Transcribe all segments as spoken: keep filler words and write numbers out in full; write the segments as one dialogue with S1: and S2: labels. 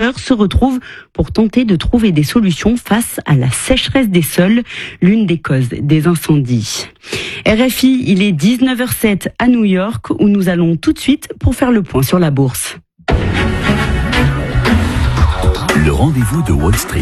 S1: chercheurs se retrouvent pour tenter de trouver des solutions face à la sécheresse des sols, l'une des causes des incendies. R F I, il est dix-neuf heures zéro sept à New York où nous allons tout de suite pour faire le point sur la bourse.
S2: Le rendez-vous de Wall Street.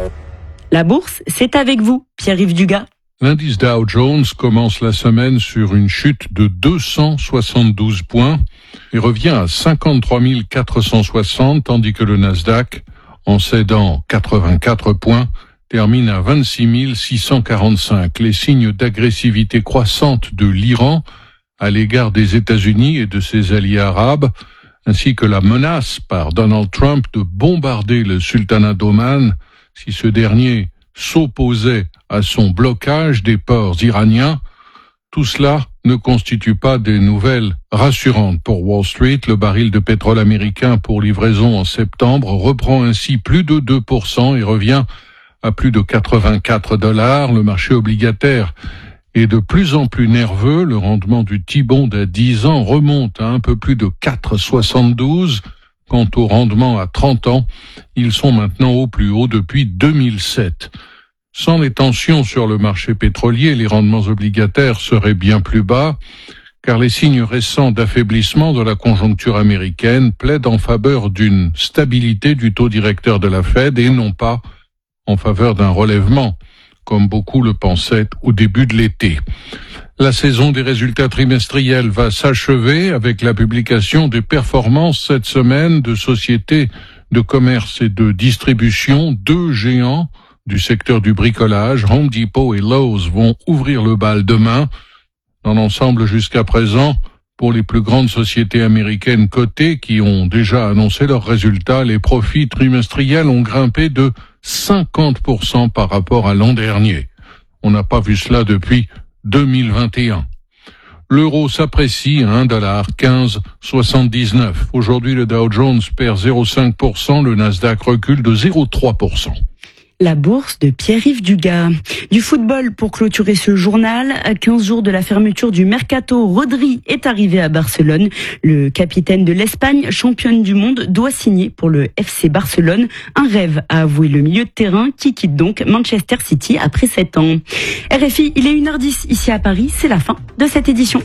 S1: La bourse, c'est avec vous, Pierre-Yves Dugas.
S3: L'indice Dow Jones commence la semaine sur une chute de deux cent soixante-douze points et revient à cinquante-trois mille quatre cent soixante, tandis que le Nasdaq, en cédant quatre-vingt-quatre points, termine à vingt-six mille six cent quarante-cinq. Les signes d'agressivité croissante de l'Iran à l'égard des États-Unis et de ses alliés arabes, ainsi que la menace par Donald Trump de bombarder le sultanat d'Oman si ce dernier s'opposait à son blocage des ports iraniens, tout cela ne constitue pas des nouvelles rassurantes pour Wall Street. Le baril de pétrole américain pour livraison en septembre reprend ainsi plus de deux pour cent et revient à plus de quatre-vingt-quatre dollars. Le marché obligataire est de plus en plus nerveux. Le rendement du T-bond à dix ans remonte à un peu plus de quatre virgule soixante-douze. Quant au rendement à trente ans, ils sont maintenant au plus haut depuis deux mille sept. Sans les tensions sur le marché pétrolier, les rendements obligataires seraient bien plus bas, car les signes récents d'affaiblissement de la conjoncture américaine plaident en faveur d'une stabilité du taux directeur de la Fed et non pas en faveur d'un relèvement, comme beaucoup le pensaient au début de l'été. La saison des résultats trimestriels va s'achever avec la publication des performances cette semaine de sociétés de commerce et de distribution. Deux géants du secteur du bricolage, Home Depot et Lowe's, vont ouvrir le bal demain. Dans l'ensemble jusqu'à présent, pour les plus grandes sociétés américaines cotées qui ont déjà annoncé leurs résultats, les profits trimestriels ont grimpé de cinquante pour cent par rapport à l'an dernier. On n'a pas vu cela depuis deux mille vingt et un. L'euro s'apprécie à un dollar quinze soixante-dix-neuf. Aujourd'hui, le Dow Jones perd zéro virgule cinq pour cent, le Nasdaq recule de zéro virgule trois pour cent.
S1: La bourse de Pierre-Yves Dugas. Du football pour clôturer ce journal. À quinze jours de la fermeture du Mercato, Rodri est arrivé à Barcelone. Le capitaine de l'Espagne, championne du monde, doit signer pour le F C Barcelone. Un rêve, a avoué le milieu de terrain qui quitte donc Manchester City après sept ans. R F I, il est une heure dix ici à Paris. C'est la fin de cette édition.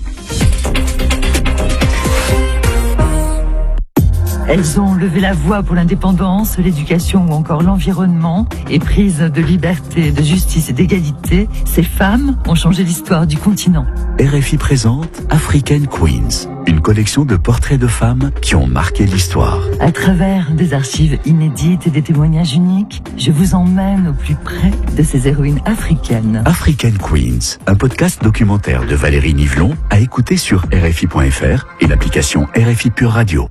S4: Elles ont levé la voix pour l'indépendance, l'éducation ou encore l'environnement. Éprises de liberté, de justice et d'égalité, ces femmes ont changé l'histoire du continent.
S2: R F I présente African Queens, une collection de portraits de femmes qui ont marqué l'histoire.
S4: À travers des archives inédites et des témoignages uniques, je vous emmène au plus près de ces héroïnes africaines.
S2: African Queens, un podcast documentaire de Valérie Nivelon à écouter sur R F I point F R et l'application R F I Pure Radio.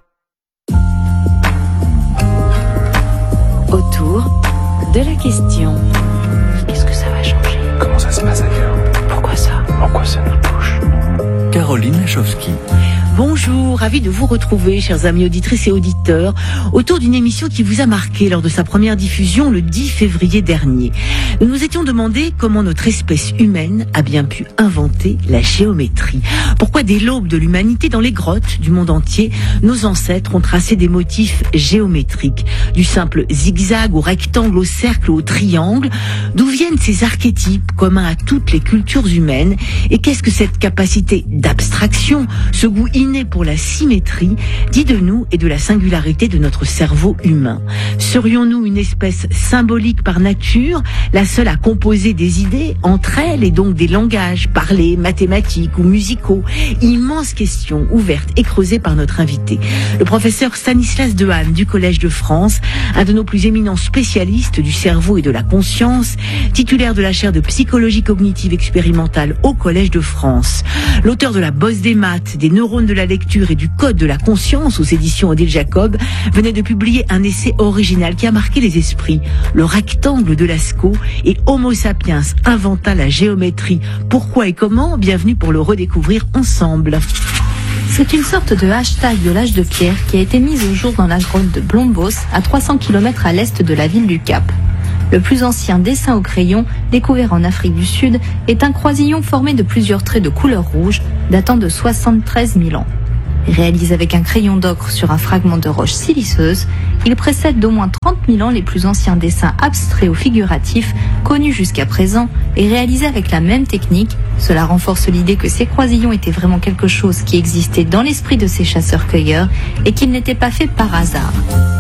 S5: Autour de la question. Est-ce que ça va changer?
S6: Comment ça se passe ailleurs?
S5: Pourquoi ça?
S6: En quoi ça nous touche?
S2: Caroline Lachowski.
S5: Bonjour, ravi de vous retrouver, chers amis auditrices et auditeurs, autour d'une émission qui vous a marqué lors de sa première diffusion le dix février dernier. Nous nous étions demandé comment notre espèce humaine a bien pu inventer la géométrie. Pourquoi dès l'aube de l'humanité, dans les grottes du monde entier, nos ancêtres ont tracé des motifs géométriques, du simple zigzag au rectangle, au cercle, au triangle. D'où viennent ces archétypes communs à toutes les cultures humaines? Et qu'est-ce que cette capacité d'abstraction, ce goût inné pour la symétrie, dit de nous et de la singularité de notre cerveau humain? Serions-nous une espèce symbolique par nature, la seule à composer des idées entre elles et donc des langages parlés, mathématiques ou musicaux? Immense question ouverte et creusée par notre invité, le professeur Stanislas Dehaene du Collège de France, un de nos plus éminents spécialistes du cerveau et de la conscience, titulaire de la chaire de psychologie cognitive expérimentale au Collège de France, l'auteur de la bosse des maths, des neurones de la lecture et du code de la conscience aux éditions Odile Jacob, venait de publier un essai original qui a marqué les esprits. Le rectangle de Lascaux et Homo sapiens inventa la géométrie. Pourquoi et comment? Bienvenue pour le redécouvrir ensemble.
S7: C'est une sorte de hashtag de l'âge de pierre qui a été mise au jour dans la grotte de Blombos, à trois cents kilomètres à l'est de la ville du Cap. Le plus ancien dessin au crayon, découvert en Afrique du Sud, est un croisillon formé de plusieurs traits de couleur rouge, datant de soixante-treize mille ans. Réalisé avec un crayon d'ocre sur un fragment de roche siliceuse, il précède d'au moins trente mille ans les plus anciens dessins abstraits ou figuratifs connus jusqu'à présent et réalisés avec la même technique. Cela renforce l'idée que ces croisillons étaient vraiment quelque chose qui existait dans l'esprit de ces chasseurs-cueilleurs et qu'ils n'étaient pas faits par hasard.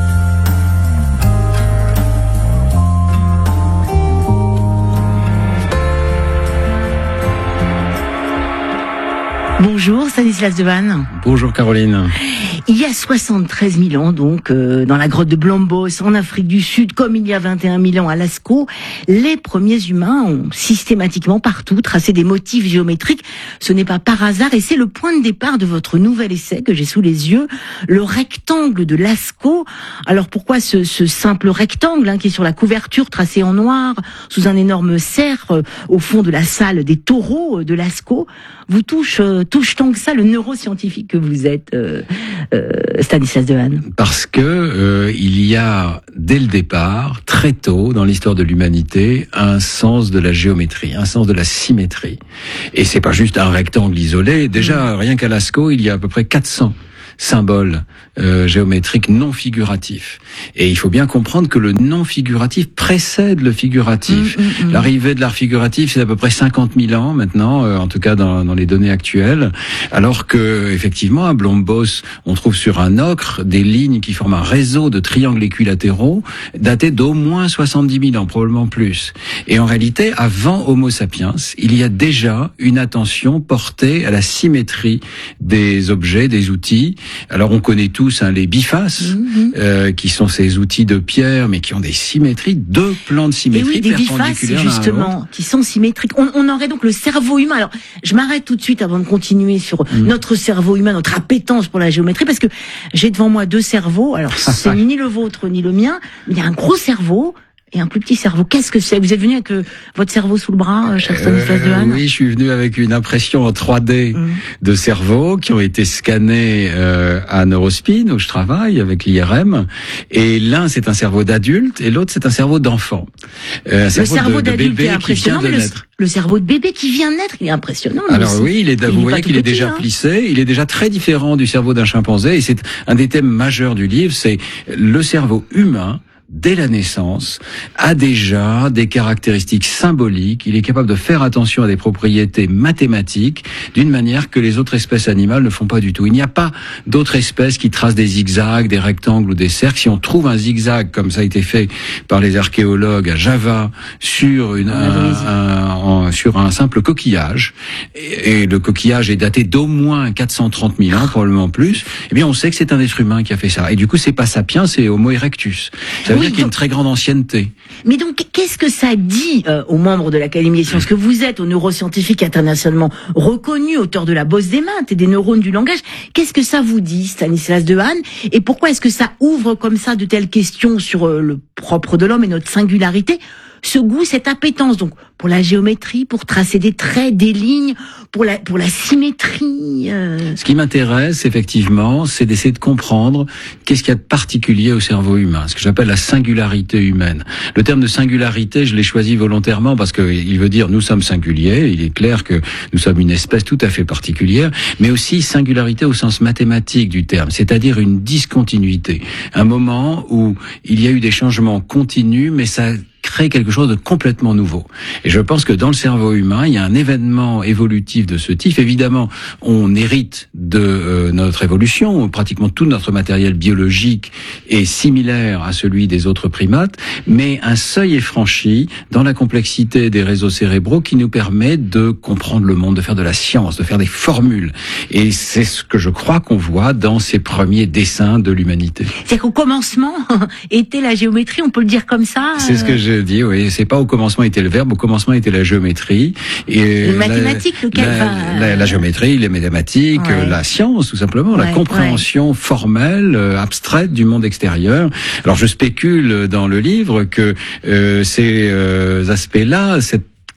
S5: Bonjour Stanislas Dehaene.
S8: Bonjour Caroline.
S5: Il y a soixante-treize mille ans, donc, euh, dans la grotte de Blombos, en Afrique du Sud, comme il y a vingt et un mille ans à Lascaux, les premiers humains ont systématiquement partout tracé des motifs géométriques. Ce n'est pas par hasard et c'est le point de départ de votre nouvel essai que j'ai sous les yeux, le rectangle de Lascaux. Alors pourquoi ce, ce simple rectangle hein, qui est sur la couverture tracé en noir, sous un énorme cerf, euh, au fond de la salle des taureaux de Lascaux, vous touche, euh, touche tant que ça le neuroscientifique que vous êtes, euh, euh, Stanislas Dehaene?
S8: Parce que euh, il y a dès le départ, très tôt dans l'histoire de l'humanité, un sens de la géométrie, un sens de la symétrie. Et c'est pas juste un rectangle isolé. Déjà, mmh. rien qu'à Lascaux, il y a à peu près quatre cents symboles euh, géométriques non figuratifs. Et il faut bien comprendre que le non figuratif précède le figuratif. Mmh, mmh, mmh. L'arrivée de l'art figuratif, c'est à peu près cinquante mille ans maintenant, euh, en tout cas dans, dans les données actuelles, alors que effectivement à Blombos, on trouve sur un ocre des lignes qui forment un réseau de triangles équilatéraux datés d'au moins soixante-dix mille ans, probablement plus. Et en réalité, avant Homo sapiens, il y a déjà une attention portée à la symétrie des objets, des outils. Alors on connaît tous hein, les bifaces, mmh. euh, qui sont ces outils de pierre, mais qui ont des symétries, deux plans de symétrie
S5: oui, des bifaces justement, qui sont symétriques. On, on aurait donc le cerveau humain. Alors je m'arrête tout de suite avant de continuer sur mmh. notre cerveau humain, notre appétence pour la géométrie, parce que j'ai devant moi deux cerveaux. Alors c'est ni le vôtre ni le mien, mais il y a un gros cerveau et un plus petit cerveau. Qu'est-ce que c'est? Vous êtes venu avec euh, votre cerveau sous le bras, euh, cher Stanislas Dehaene?
S8: Oui, je suis venu avec une impression en trois D mmh. de cerveaux qui ont été scannés euh, à Neurospin, où je travaille, avec l'I R M. Et l'un, c'est un cerveau d'adulte, et l'autre, c'est un cerveau d'enfant. Euh, un
S5: le
S8: cerveau,
S5: cerveau
S8: de, de bébé est impressionnant,
S5: qui vient
S8: de
S5: le,
S8: naître.
S5: Le cerveau de bébé qui vient de naître, il est impressionnant.
S8: Alors aussi. oui, il est, vous
S5: il
S8: voyez qu'il est
S5: petit,
S8: déjà
S5: hein.
S8: plissé, il est déjà très différent du cerveau d'un chimpanzé, et c'est un des thèmes majeurs du livre, c'est le cerveau humain, dès la naissance, a déjà des caractéristiques symboliques. Il est capable de faire attention à des propriétés mathématiques d'une manière que les autres espèces animales ne font pas du tout. Il n'y a pas d'autres espèces qui tracent des zigzags, des rectangles ou des cercles. Si on trouve un zigzag, comme ça a été fait par les archéologues à Java, sur une, un, un, un, sur un simple coquillage, et, et le coquillage est daté d'au moins quatre cent trente mille ans, probablement plus, eh bien on sait que c'est un être humain qui a fait ça. Et du coup, c'est pas sapiens, c'est Homo erectus. Ça veut
S5: oui,
S8: dire qu'il y a une très grande ancienneté.
S5: Mais donc, qu'est-ce que ça dit euh, aux membres de l'Académie des sciences que vous êtes, aux neuroscientifiques internationalement reconnus, auteurs de la bosse des maths et des neurones du langage? Qu'est-ce que ça vous dit, Stanislas Dehaene? Et pourquoi est-ce que ça ouvre comme ça de telles questions sur euh, le propre de l'homme et notre singularité? Ce goût, cette appétence, donc, pour la géométrie, pour tracer des traits, des lignes, pour la, pour la symétrie. Euh...
S8: Ce qui m'intéresse, effectivement, c'est d'essayer de comprendre qu'est-ce qu'il y a de particulier au cerveau humain, ce que j'appelle la singularité humaine. Le terme de singularité, je l'ai choisi volontairement parce que il veut dire nous sommes singuliers, il est clair que nous sommes une espèce tout à fait particulière, mais aussi singularité au sens mathématique du terme, c'est-à-dire une discontinuité. Un moment où il y a eu des changements continus, mais ça crée quelque chose de complètement nouveau. Et je pense que dans le cerveau humain, il y a un événement évolutif de ce type. Évidemment, on hérite de euh, notre évolution. Pratiquement tout notre matériel biologique est similaire à celui des autres primates, mais un seuil est franchi dans la complexité des réseaux cérébraux qui nous permet de comprendre le monde, de faire de la science, de faire des formules. Et c'est ce que je crois qu'on voit dans ces premiers dessins de l'humanité.
S5: C'est qu'au commencement était la géométrie, on peut le dire comme ça.
S8: C'est ce que je dis, oui. C'est pas au commencement était le verbe, au commencement était la géométrie. Et
S5: les mathématiques, lequel
S8: la,
S5: va...
S8: la, la géométrie, les mathématiques, ouais. la science, tout simplement, ouais, la compréhension ouais. formelle, euh, abstraite du monde extérieur. Alors je spécule dans le livre que euh, ces euh, aspects-là, cette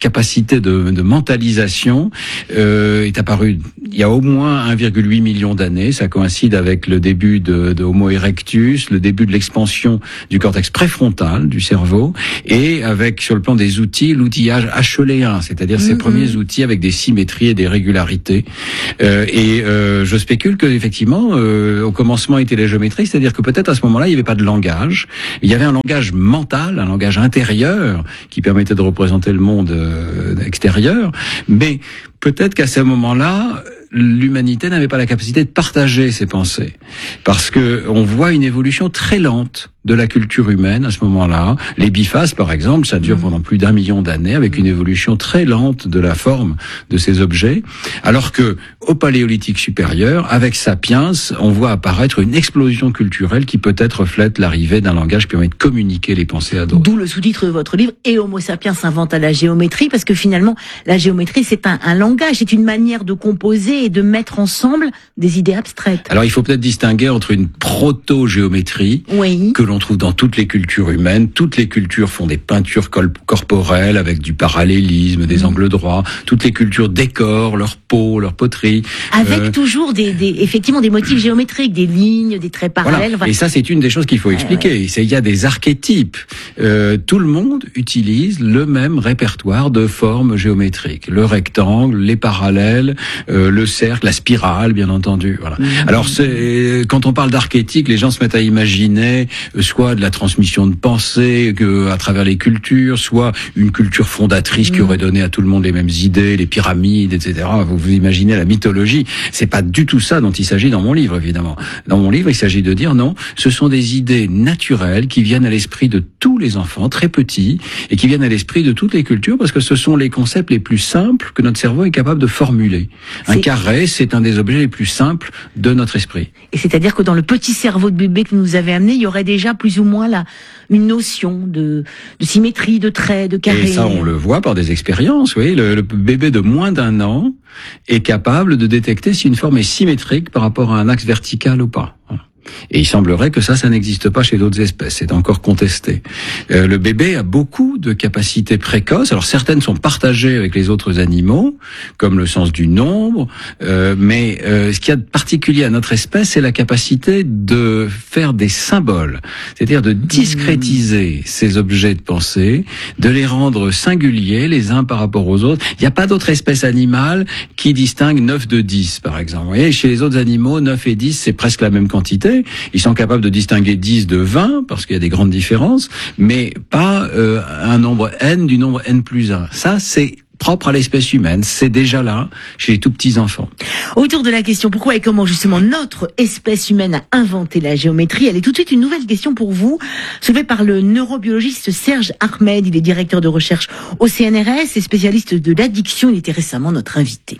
S8: capacité de, de mentalisation euh, est apparue il y a au moins un virgule huit million d'années. Ça coïncide avec le début de, de Homo erectus, le début de l'expansion du cortex préfrontal du cerveau, et avec, sur le plan des outils, l'outillage acheléen, c'est-à-dire mmh, ces premiers mmh. outils avec des symétries et des régularités. Euh, et euh, je spécule que effectivement, euh, au commencement était la géométrie, c'est-à-dire que peut-être à ce moment-là, il n'y avait pas de langage. Il y avait un langage mental, un langage intérieur qui permettait de représenter le monde euh, extérieur, mais peut-être qu'à ce moment-là, l'humanité n'avait pas la capacité de partager ses pensées, parce que on voit une évolution très lente de la culture humaine à ce moment-là. Les bifaces, par exemple, ça dure pendant plus d'un million d'années, avec une évolution très lente de la forme de ces objets, alors que au Paléolithique supérieur, avec Sapiens, on voit apparaître une explosion culturelle qui peut-être reflète l'arrivée d'un langage qui permet de communiquer les pensées à d'autres.
S5: D'où le sous-titre de votre livre, et Homo sapiens s'invente à la géométrie, parce que finalement, la géométrie, c'est un, un langage, c'est une manière de composer et de mettre ensemble des idées abstraites.
S8: Alors, il faut peut-être distinguer entre une proto-géométrie, oui, que l'on trouve dans toutes les cultures humaines. Toutes les cultures font des peintures corporelles avec du parallélisme, des mmh. angles droits. Toutes les cultures décorent leur peau, leur poterie.
S5: Avec euh... toujours des, des, effectivement, des motifs géométriques, des lignes, des traits parallèles.
S8: Voilà. Et ça, c'est une des choses qu'il faut expliquer. Ouais, ouais. C'est, il y a des archétypes. Euh, tout le monde utilise le même répertoire de formes géométriques. Le rectangle, les parallèles, euh, le cercle, la spirale, bien entendu. Voilà. Mmh. Alors, c'est, quand on parle d'archétype, les gens se mettent à imaginer soit de la transmission de pensée que, à travers les cultures, soit une culture fondatrice mmh. qui aurait donné à tout le monde les mêmes idées, les pyramides, et cetera. Vous vous imaginez la mythologie. C'est pas du tout ça dont il s'agit dans mon livre, évidemment. Dans mon livre, il s'agit de dire non, ce sont des idées naturelles qui viennent à l'esprit de tous les enfants, très petits, et qui viennent à l'esprit de toutes les cultures, parce que ce sont les concepts les plus simples que notre cerveau est capable de formuler. C'est... Un carré, c'est un des objets les plus simples de notre esprit.
S5: Et c'est-à-dire que dans le petit cerveau de bébé que vous nous avez amené, il y aurait déjà plus ou moins là une notion de, de symétrie, de traits, de carrés.
S8: Et ça, on le voit par des expériences. Oui, le, le bébé de moins d'un an est capable de détecter si une forme est symétrique par rapport à un axe vertical ou pas. Et il semblerait que ça, ça n'existe pas chez d'autres espèces. C'est encore contesté. Euh, le bébé a beaucoup de capacités précoces. Alors certaines sont partagées avec les autres animaux, comme le sens du nombre. Euh, mais euh, ce qu'il y a de particulier à notre espèce, c'est la capacité de faire des symboles, c'est-à-dire de discrétiser mmh. ces objets de pensée, de les rendre singuliers les uns par rapport aux autres. Il n'y a pas d'autre espèce animale qui distingue neuf de dix, par exemple. Vous voyez, chez les autres animaux, neuf et dix, c'est presque la même quantité. Ils sont capables de distinguer dix de vingt, parce qu'il y a des grandes différences, mais pas euh, un nombre n du nombre n plus un. Ça, c'est propre à l'espèce humaine. C'est déjà là, chez les tout petits enfants.
S5: Autour de la question pourquoi et comment justement notre espèce humaine a inventé la géométrie, elle est tout de suite une nouvelle question pour vous, soulevée par le neurobiologiste Serge Ahmed. Il est directeur de recherche au C N R S et spécialiste de l'addiction. Il était récemment notre invité.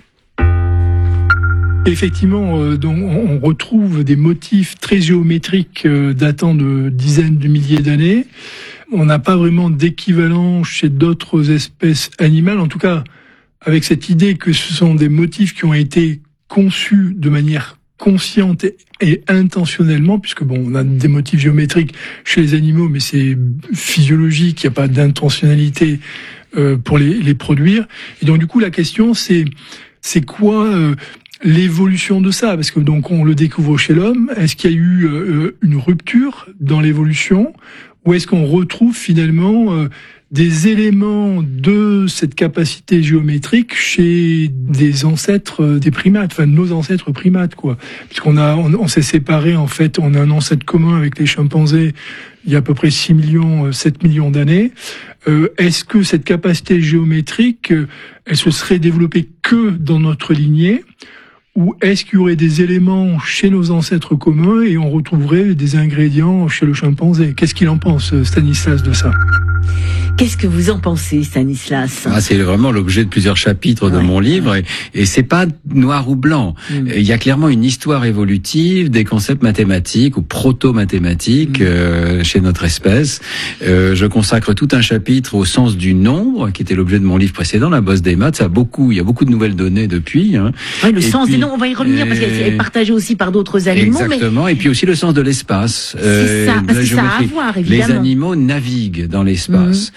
S9: Effectivement, euh, donc, on retrouve des motifs très géométriques euh, datant de dizaines de milliers d'années. On n'a pas vraiment d'équivalent chez d'autres espèces animales, en tout cas avec cette idée que ce sont des motifs qui ont été conçus de manière consciente et, et intentionnellement, puisque bon, on a des motifs géométriques chez les animaux, mais c'est physiologique, il n'y a pas d'intentionnalité euh, pour les, les produire. Et donc du coup, la question c'est c'est quoi euh, l'évolution de ça, parce que donc on le découvre chez l'homme. Est-ce qu'il y a eu euh, une rupture dans l'évolution, ou est-ce qu'on retrouve finalement euh, des éléments de cette capacité géométrique chez des ancêtres des primates, enfin nos ancêtres primates, quoi, puisqu'on a on, on s'est séparés en fait, on a un ancêtre commun avec les chimpanzés il y a à peu près six millions, sept millions d'années. Euh, est-ce que cette capacité géométrique, elle se serait développée que dans notre lignée? Ou est-ce qu'il y aurait des éléments chez nos ancêtres communs et on retrouverait des ingrédients chez le chimpanzé? Qu'est-ce qu'il en pense, Stanislas, de ça?
S5: Qu'est-ce que vous en pensez, Stanislas?
S8: Ah, c'est vraiment l'objet de plusieurs chapitres de ouais, mon livre, ouais. et, et c'est pas noir ou blanc. Mm. Il y a clairement une histoire évolutive des concepts mathématiques ou proto-mathématiques mm. euh, chez notre espèce. Euh, je consacre tout un chapitre au sens du nombre, qui était l'objet de mon livre précédent, La bosse des maths. Ça a beaucoup, il y a beaucoup de nouvelles données depuis. Hein.
S5: Ouais, le et sens
S8: puis,
S5: des nombres, on va y revenir, euh, parce qu'elle est partagée aussi par d'autres animaux.
S8: Exactement, mais... et puis aussi le sens de l'espace.
S5: C'est euh, ça, parce que ça a à voir, évidemment.
S8: Les animaux naviguent dans l'espace. Mm.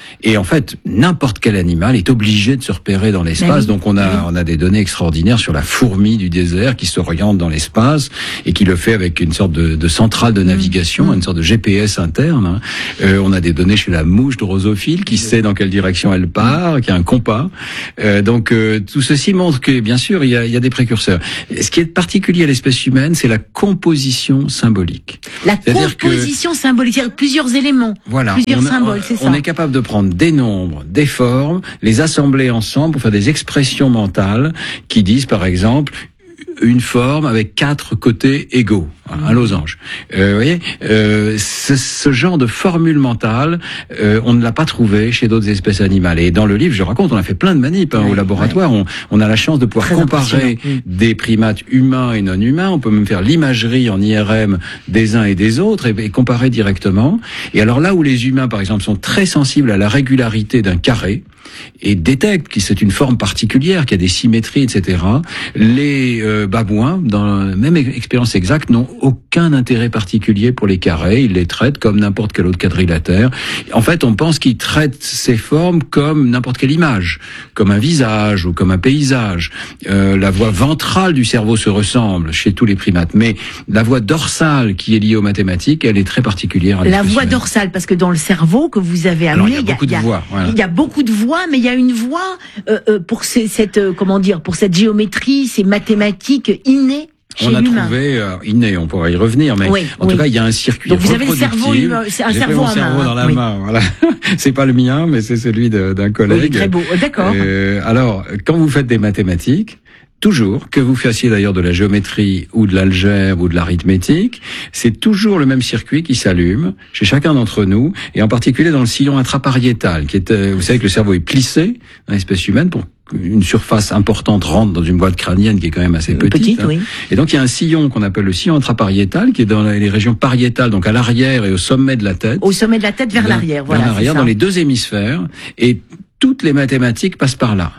S8: Et en fait, n'importe quel animal est obligé de se repérer dans l'espace. Oui. Donc on a, oui. on a des données extraordinaires sur la fourmi du désert qui s'oriente dans l'espace et qui le fait avec une sorte de, de centrale de navigation, mmh. une sorte de G P S interne. Hein. Euh, on a des données chez la mouche drosophile qui sait dans quelle direction elle part, qui a un compas. Euh, donc euh, tout ceci montre que, bien sûr, il y a, il y a des précurseurs. Ce qui est particulier à l'espèce humaine, c'est la composition symbolique.
S5: La composition que, symbolique, c'est-à-dire plusieurs éléments,
S8: voilà,
S5: plusieurs
S8: on a,
S5: symboles, c'est ça.
S8: On est capable de prendre des nombres, des formes, les assembler ensemble pour faire des expressions mentales qui disent, par exemple, une forme avec quatre côtés égaux, un losange. Euh, vous voyez, euh, ce, ce genre de formule mentale, euh, on ne l'a pas trouvé chez d'autres espèces animales. Et dans le livre, je raconte, on a fait plein de manips hein, ouais, au laboratoire. Ouais. On, on a la chance de pouvoir Très comparer des primates humains et non humains. On peut même faire l'imagerie en I R M des uns et des autres et, et comparer directement. Et alors là où les humains, par exemple, sont très sensibles à la régularité d'un carré et détectent que c'est une forme particulière, qu'il y a des symétries, et cetera, les euh, babouins, dans la même expérience exacte, n'ont aucun intérêt particulier pour les carrés. Ils les traitent comme n'importe quel autre quadrilatère. En fait, on pense qu'ils traitent ces formes comme n'importe quelle image, comme un visage ou comme un paysage. Euh, la voie ventrale du cerveau se ressemble chez tous les primates, mais la voie dorsale qui est liée aux mathématiques, elle est très particulière. À
S5: la voie dorsale, parce que dans le cerveau que vous avez amené,
S8: Alors, il y a beaucoup
S5: il y a,
S8: de voix. Voilà.
S5: Il y a beaucoup de voix, mais il y a une voie euh, euh, pour ces, cette euh, comment dire, pour cette géométrie, ces mathématiques innées.
S8: On a trouvé euh, inné, on pourrait y revenir, mais
S5: oui,
S8: en
S5: oui.
S8: tout cas, il y a un circuit
S5: Donc vous avez
S8: reproductif.
S5: le cerveau, humain, c'est un
S8: J'ai
S5: cerveau
S8: fait mon
S5: à
S8: cerveau
S5: main.
S8: dans la
S5: oui.
S8: main, voilà. C'est pas le mien, mais c'est celui de, d'un collègue.
S5: Oui, très beau, d'accord.
S8: Euh, alors, quand vous faites des mathématiques, toujours, que vous fassiez d'ailleurs de la géométrie ou de l'algèbre ou de l'arithmétique, c'est toujours le même circuit qui s'allume chez chacun d'entre nous, et en particulier dans le sillon intrapariétal, qui est, euh, vous savez que le cerveau est plissé dans l'espèce humaine pour une surface importante rentre dans une boîte crânienne qui est quand même assez petite.
S5: Petite,
S8: hein.
S5: oui.
S8: Et donc il y a un sillon qu'on appelle le sillon intrapariétal qui est dans les régions pariétales, donc à l'arrière et au sommet de la tête.
S5: Au sommet de la tête vers
S8: Vers-
S5: l'arrière,
S8: vers
S5: voilà.
S8: l'arrière,
S5: c'est ça.
S8: dans les deux hémisphères, et toutes les mathématiques passent par là.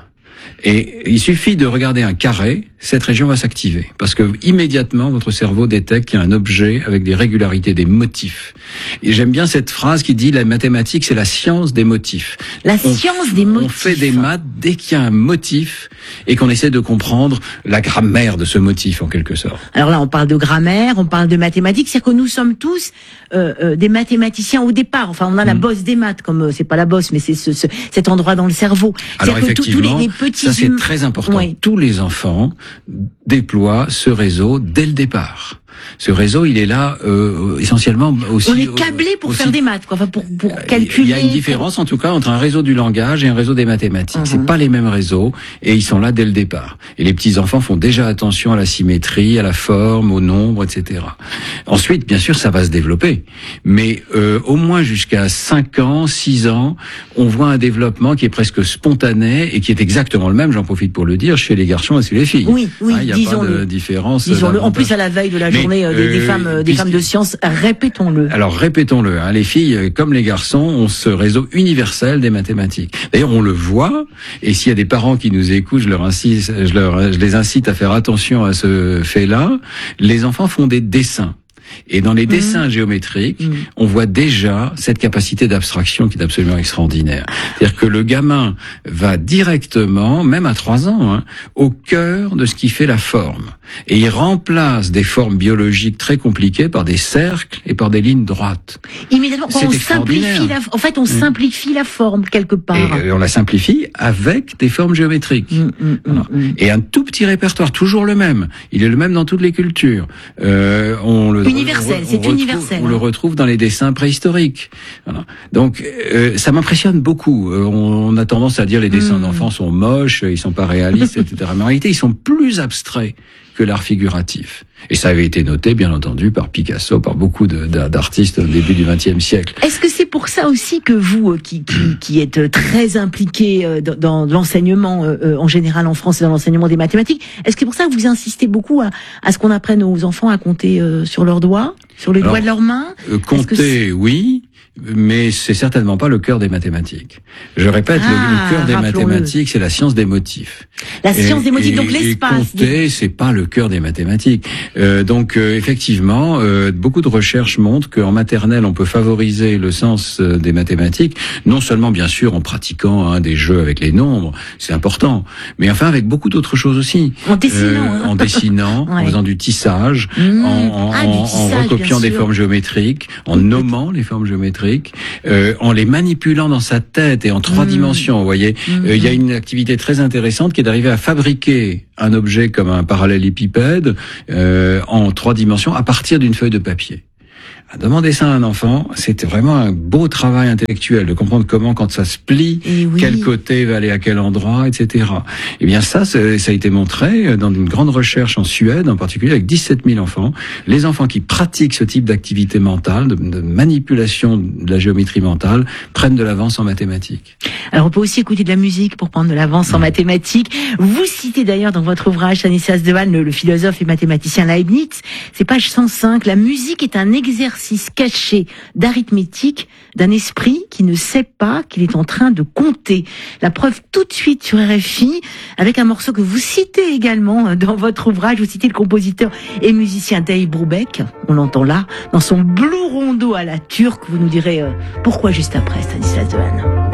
S8: Et il suffit de regarder un carré, cette région va s'activer. Parce que immédiatement, votre cerveau détecte qu'il y a un objet avec des régularités, des motifs. Et j'aime bien cette phrase qui dit, la mathématique, c'est la science des motifs.
S5: La
S8: on,
S5: science des motifs.
S8: On fait des maths dès qu'il y a un motif et qu'on essaie de comprendre la grammaire de ce motif, en quelque sorte.
S5: Alors là, on parle de grammaire, on parle de mathématiques, c'est-à-dire que nous sommes tous euh, euh, des mathématiciens au départ. Enfin, on a la
S8: Mm.
S5: bosse des maths, comme euh, c'est pas la bosse, mais c'est ce, ce, cet endroit dans le cerveau.
S8: Alors
S5: C'est-à-dire que tous- tous
S8: effectivement,
S5: les, les petits
S8: ça c'est
S5: hum-
S8: très important.
S5: Oui.
S8: Tous les enfants déploient ce réseau dès le départ. Ce réseau, il est là euh, essentiellement aussi.
S5: On est câblé pour
S8: aussi-
S5: faire des maths, quoi. Enfin, pour, pour calculer.
S8: Il y a une différence, en tout cas, entre un réseau du langage et un réseau des mathématiques.
S5: Mhm.
S8: C'est pas les mêmes réseaux, et ils sont là dès le départ. Et les petits enfants font déjà attention à la symétrie, à la forme, au nombre, et cetera. Ensuite, bien sûr, ça va se développer, mais euh, au moins jusqu'à cinq ans, six ans, on voit un développement qui est presque spontané et qui est exactement le même. J'en profite pour le dire chez les garçons et chez les filles.
S5: Oui, oui,
S8: Hein, il n'y a pas
S5: disons-le.
S8: de différence.
S5: Disons-le. En
S8: davantage.
S5: plus, à la veille de la
S8: Mais,
S5: journée euh, des, des
S8: euh,
S5: femmes, euh, des
S8: puisque-
S5: femmes de science, répétons-le.
S8: Alors répétons-le, hein, les filles euh, comme les garçons ont ce réseau universel des mathématiques. D'ailleurs, on le voit, et s'il y a des parents qui nous écoutent, je leur incite, je, leur, je les incite à faire attention à ce fait-là. Les enfants font des dessins. Et dans les dessins géométriques,
S5: Mmh.
S8: on voit déjà cette capacité d'abstraction qui est absolument extraordinaire. C'est-à-dire que le gamin va directement, même à trois ans, hein, au cœur de ce qui fait la forme. Et il remplace des formes biologiques très compliquées par des cercles et par des lignes droites.
S5: Immédiatement, quand
S8: C'est
S5: on
S8: extraordinaire.
S5: simplifie la, en fait, on simplifie la forme quelque part.
S8: Et euh, on la simplifie avec des formes géométriques.
S5: Mmh, mmh,
S8: Voilà.
S5: mmh, mmh.
S8: Et un tout petit répertoire, toujours le même. Il est le même dans toutes les cultures. Euh, on le,
S5: Universel,
S8: on- on
S5: c'est
S8: retrouve-
S5: universel,
S8: On le
S5: hein.
S8: retrouve dans les dessins préhistoriques. Voilà. Donc, euh, ça m'impressionne beaucoup. Euh, on a tendance à dire les dessins
S5: Mmh.
S8: d'enfants sont moches, ils sont pas réalistes, et cetera. Mais en réalité, ils sont plus abstraits que l'art figuratif. Et ça avait été noté, bien entendu, par Picasso, par beaucoup de- d'a- d'artistes au début du vingtième siècle.
S5: Est-ce que c'est pour ça aussi que vous, euh, qui, qui, qui êtes euh, très impliqué euh, dans, dans l'enseignement euh, euh, en général en France et dans l'enseignement des mathématiques, est-ce que c'est pour ça que vous insistez beaucoup à, à ce qu'on apprenne aux enfants à compter euh, sur leurs doigts, sur les
S8: Alors,
S5: doigts de leurs mains?
S8: Euh,
S5: Est-ce que
S8: compter, oui. mais c'est certainement pas le cœur des mathématiques. Je répète,
S5: Ah,
S8: le, le cœur des
S5: rappelons-le.
S8: mathématiques, c'est la science des motifs.
S5: La science
S8: Et-
S5: des motifs,
S8: et-
S5: donc
S8: et
S5: l'espace.
S8: compter, c'est pas le cœur des mathématiques. Euh, donc euh, effectivement, euh, beaucoup de recherches montrent qu'en maternelle, on peut favoriser le sens euh, des mathématiques, non seulement bien sûr en pratiquant hein, des jeux avec les nombres, c'est important, mais enfin avec beaucoup d'autres choses aussi.
S5: En dessinant.
S8: Euh,
S5: hein.
S8: en dessinant, en
S5: Ouais.
S8: faisant du tissage,
S5: Mmh.
S8: en, en,
S5: Ah, du
S8: en- en
S5: tissage,
S8: recopiant
S5: bien
S8: des
S5: sûr.
S8: formes géométriques, en nommant les formes géométriques, euh, en les manipulant dans sa tête et en trois
S5: Mmh.
S8: dimensions. Vous voyez,
S5: Mmh.
S8: Euh, il y a une activité très intéressante qui est d'arriver à fabriquer un objet comme un parallélépipède euh, en trois dimensions à partir d'une feuille de papier. À demander ça à un enfant, c'était vraiment un beau travail intellectuel de comprendre comment, quand ça se plie,
S5: Et oui.
S8: quel côté va aller à quel endroit, et cetera. Eh bien ça, c'est- ça a été montré dans une grande recherche en Suède, en particulier avec dix-sept mille enfants. Les enfants qui pratiquent ce type d'activité mentale, de, de manipulation de la géométrie mentale, prennent de l'avance en mathématiques.
S5: Alors on peut aussi écouter de la musique pour prendre de l'avance en mathématiques. Vous citez d'ailleurs dans votre ouvrage Stanislas Dehaene, le, le philosophe et mathématicien Leibniz, c'est page cent cinq, la musique est un exercice caché d'arithmétique d'un esprit qui ne sait pas qu'il est en train de compter. La preuve tout de suite sur R F I avec un morceau que vous citez également dans votre ouvrage. Vous citez le compositeur et musicien Dave Brubeck, on l'entend là, dans son Blue Rondo à la turque. Vous nous direz euh, pourquoi juste après, Stanislas Dehaene.